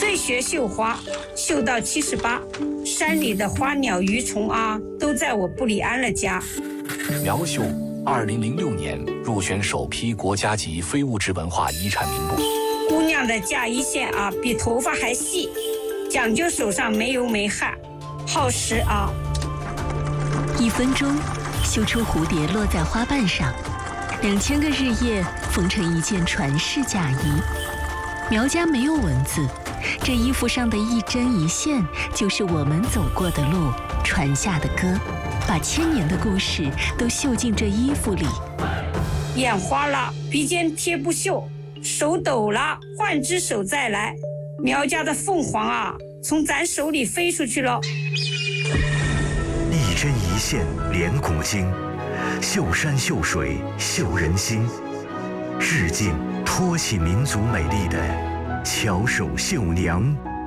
最学绣花，绣到78，山里的花鸟鱼虫啊，都在我布里安了家。 苗绣2006年入选首批国家级非物质文化遗产名录。 姑娘的嫁衣线啊，比头发还细，讲究手上没油没汗，耗时啊。 1分钟，绣出蝴蝶落在花瓣上，2000个日夜缝成一件传世嫁衣。苗家没有文字，这衣服上的一针一线，就是我们走过的路，传下的歌，把1000年的故事都绣进这衣服里。 眼花了，鼻尖贴不绣，手抖了，换只手再来。苗家的凤凰啊，从咱手里飞出去了。 一针一线连古今，绣山绣水绣人心。致敬托起民族美丽的巧手绣娘。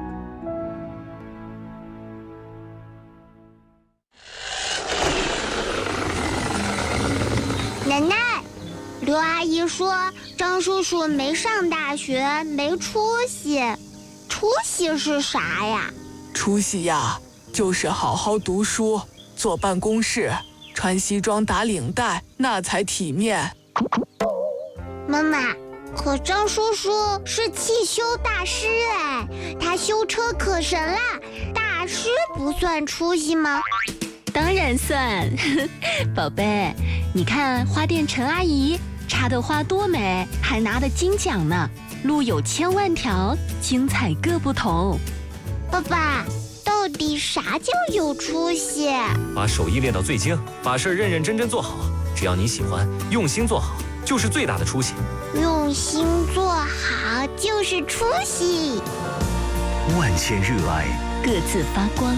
奶奶，刘阿姨说张叔叔没上大学，没出息。出息是啥呀？ 出息呀，就是好好读书，坐办公室，穿西装打领带，那才体面。 妈妈，可张叔叔是汽修大师哎，他修车可神了，大师不算出息吗？ 当然算，宝贝，你看花店陈阿姨插的花多美，还拿的金奖呢。路有1000万条，精彩各不同。 爸爸，到底啥叫有出息？ 把手艺练到最精，把事认认真真做好，只要你喜欢，用心做好，就是最大的出息。 用心做好就是出息。 万千热爱， 各自发光。